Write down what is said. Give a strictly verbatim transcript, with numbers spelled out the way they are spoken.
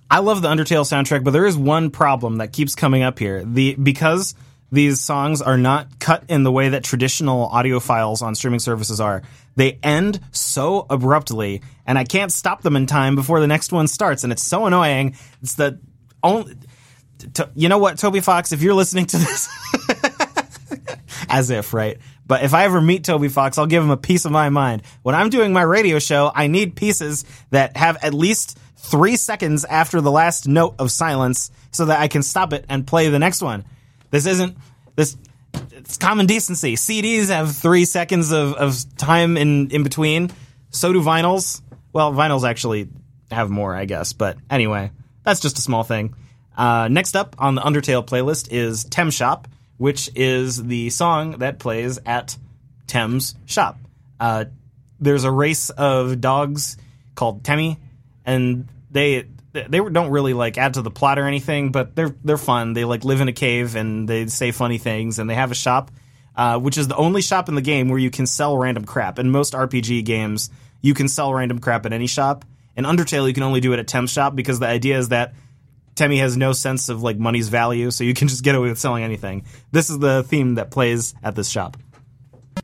I love the Undertale soundtrack, but there is one problem that keeps coming up here. The because these songs are not cut in the way that traditional audio files on streaming services are. They end so abruptly, and I can't stop them in time before the next one starts, and it's so annoying. It's the only... To, you know what, Toby Fox, if you're listening to this... As if, right? But if I ever meet Toby Fox, I'll give him a piece of my mind. When I'm doing my radio show, I need pieces that have at least three seconds after the last note of silence so that I can stop it and play the next one. This isn't... this. It's common decency. C Ds have three seconds of, of time in, in between. So do vinyls. Well, vinyls actually have more, I guess. But anyway, that's just a small thing. Uh, next up on the Undertale playlist is Tem Shop, which is the song that plays at Tem's shop. Uh, there's a race of dogs called Temmie, and they they don't really like add to the plot or anything, but they're they're fun. They like live in a cave and they say funny things, and they have a shop, uh, which is the only shop in the game where you can sell random crap. In most R P G games, you can sell random crap at any shop. In Undertale, you can only do it at Tem's shop because the idea is that Temmie has no sense of like money's value, so you can just get away with selling anything. This is the theme that plays at this shop.